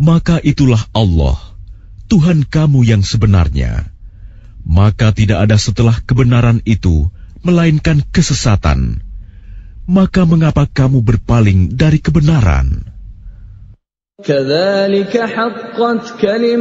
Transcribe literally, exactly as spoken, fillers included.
maka itulah Allah, Tuhan kamu yang sebenarnya. Maka tidak ada setelah kebenaran itu, melainkan kesesatan. Maka mengapa kamu berpaling dari kebenaran? كذلك حقت كلمة